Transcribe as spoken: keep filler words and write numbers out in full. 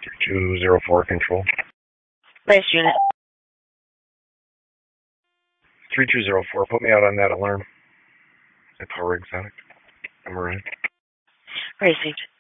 two zero four control. Base unit. three two zero four, put me out on that alarm. At Power Exotic. I'm around. Received.